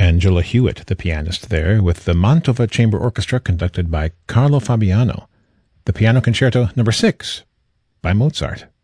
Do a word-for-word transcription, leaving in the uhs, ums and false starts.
Angela Hewitt, the pianist there, with the Mantova Chamber Orchestra conducted by Carlo Fabiano, the Piano Concerto Number six by Mozart.